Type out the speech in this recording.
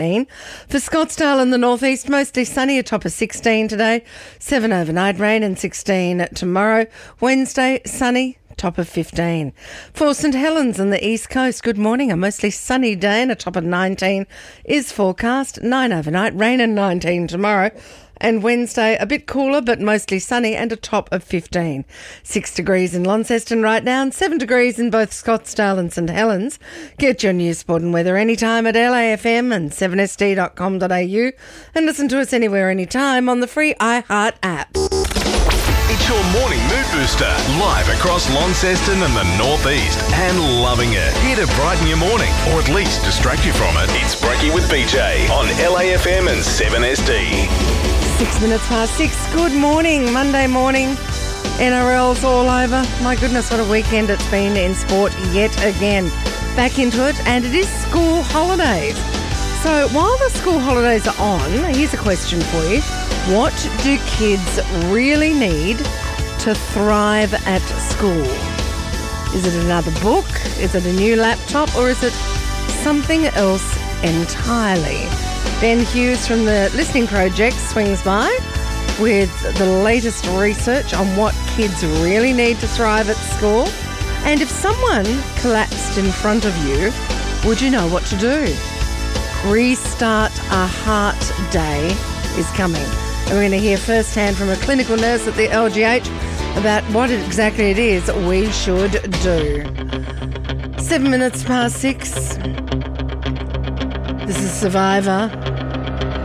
15. For Scottsdale and the northeast, mostly sunny, a top of 16 today. 7 overnight, rain and 16 tomorrow. Wednesday, sunny, top of 15. For St Helens and the east coast, good morning. A mostly sunny day and a top of 19 is forecast. 9 overnight, rain and 19 tomorrow. And Wednesday, a bit cooler but mostly sunny and a top of 15. 6 degrees in Launceston right now and 7 degrees in both Scottsdale and St Helens. Get your news, sport and weather anytime at LAFM and 7sd.com.au and listen to us anywhere, anytime on the free iHeart app. It's your morning mood booster, live across Launceston and the northeast, and loving it. Here to brighten your morning, or at least distract you from it. It's Brekkie with BJ on LAFM and 7SD. 6 minutes past 6. Good morning, Monday morning. NRL's all over. My goodness, what a weekend it's been in sport yet again. Back into it, and it is school holidays. So while the school holidays are on, here's a question for you. What do kids really need to thrive at school? Is it another book? Is it a new laptop? Or is it something else entirely? Ben Hughes from the Listening Project swings by with the latest research on what kids really need to thrive at school. And if someone collapsed in front of you, would you know what to do? Restart a Heart Day is coming. And we're going to hear firsthand from a clinical nurse at the LGH about what exactly it is we should do. 7 minutes past 6. This is Survivor.